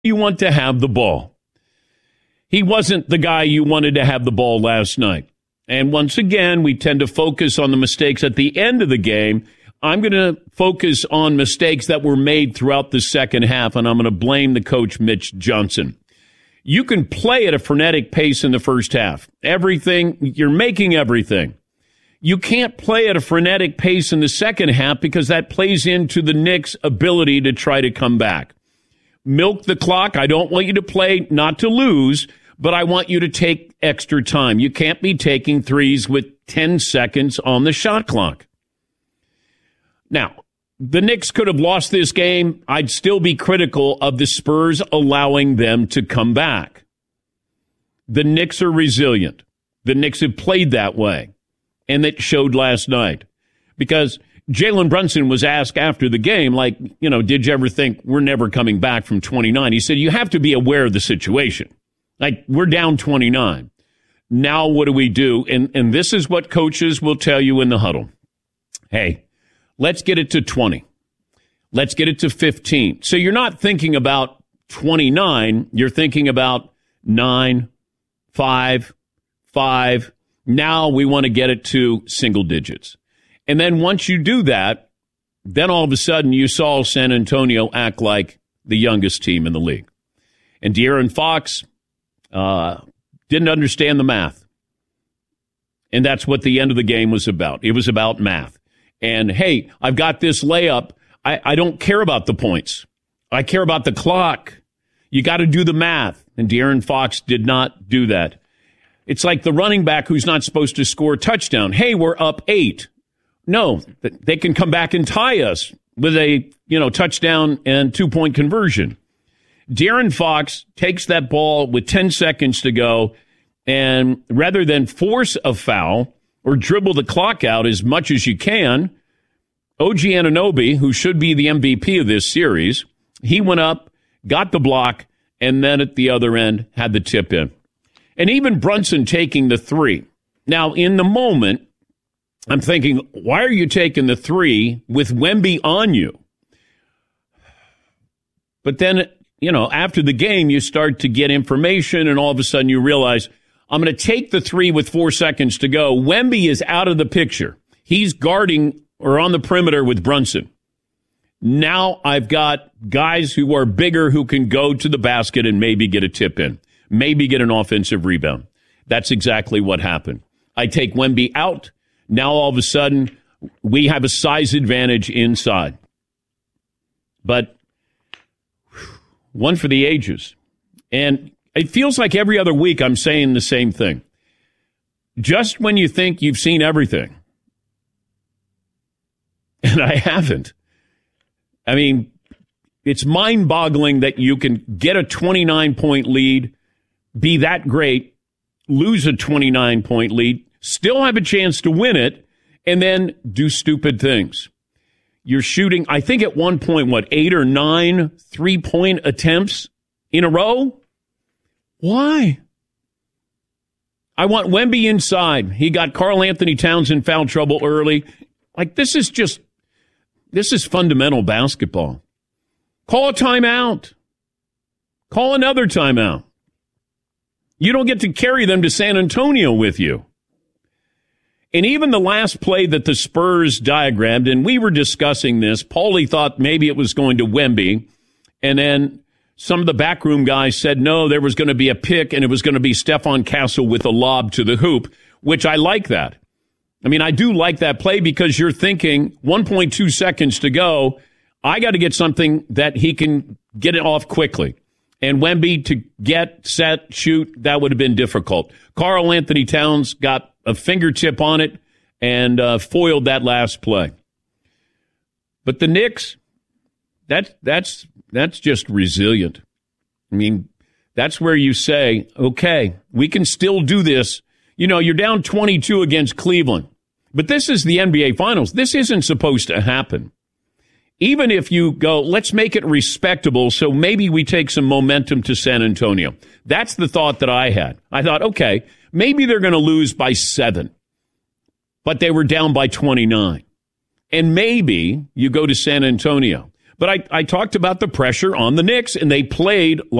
You want to have the ball. He wasn't the guy you wanted to have the ball last night. And once again, we tend to focus on the mistakes at the end of the game. I'm going to focus on mistakes that were made throughout the second half, and I'm going to blame the coach, Mitch Johnson. You can play at a frenetic pace in the first half. Everything, you're making everything. You can't play at a frenetic pace in the second half because that plays into the Knicks' ability to try to come back. Milk the clock. I don't want you to play not to lose, but I want you to take extra time. You can't be taking threes with 10 seconds on the shot clock. Now, the Knicks could have lost this game. I'd still be critical of the Spurs allowing them to come back. The Knicks are resilient. The Knicks have played that way. And it showed last night. Because Jalen Brunson was asked after the game, like, did you ever think we're never coming back from 29? He said, you have to be aware of the situation. Like, we're down 29. Now what do we do? And this is what coaches will tell you in the huddle. Hey, let's get it to 20. Let's get it to 15. So you're not thinking about 29. You're thinking about 9, 5. Now we want to get it to single digits. And then once you do that, then all of a sudden you saw San Antonio act like the youngest team in the league. And De'Aaron Fox didn't understand the math. And that's what the end of the game was about. It was about math. And, hey, I've got this layup. I don't care about the points. I care about the clock. You got to do the math. And De'Aaron Fox did not do that. It's like the running back who's not supposed to score a touchdown. Hey, we're up 8. No, they can come back and tie us with a, touchdown and 2-point conversion. De'Aaron Fox takes that ball with 10 seconds to go, and rather than force a foul or dribble the clock out as much as you can, OG Anunoby, who should be the MVP of this series, he went up, got the block, and then at the other end had the tip in. And even Brunson taking the 3. Now, in the moment, I'm thinking, why are you taking the 3 with Wemby on you? But then, after the game, you start to get information, and all of a sudden you realize, I'm going to take the 3 with 4 seconds to go. Wemby is out of the picture. He's guarding or on the perimeter with Brunson. Now I've got guys who are bigger who can go to the basket and maybe get a tip in, maybe get an offensive rebound. That's exactly what happened. I take Wemby out. Now all of a sudden we have a size advantage inside. But one for the ages. And it feels like every other week I'm saying the same thing. Just when you think you've seen everything. And I haven't. I mean, it's mind-boggling that you can get a 29-point lead, be that great, lose a 29-point lead, still have a chance to win it, and then do stupid things. You're shooting, I think at one point, 8 or 9 3-point attempts in a row? Why? I want Wemby inside. He got Karl Anthony Towns in foul trouble early. Like, this is fundamental basketball. Call a timeout. Call another timeout. You don't get to carry them to San Antonio with you. And even the last play that the Spurs diagrammed, and we were discussing this, Paulie thought maybe it was going to Wemby, and then some of the backroom guys said no, there was going to be a pick, and it was going to be Stephon Castle with a lob to the hoop, which I like that. I mean, I do like that play because you're thinking 1.2 seconds to go. I got to get something that he can get it off quickly. And Wemby to get, set, shoot, that would have been difficult. Karl Anthony Towns got a fingertip on it and foiled that last play. But the Knicks, that's just resilient. I mean, that's where you say, okay, we can still do this. You're down 22 against Cleveland. But this is the NBA Finals. This isn't supposed to happen. Even if you go, let's make it respectable, so maybe we take some momentum to San Antonio. That's the thought that I had. I thought, okay, maybe they're going to lose by 7, but they were down by 29. And maybe you go to San Antonio. But I talked about the pressure on the Knicks, and they played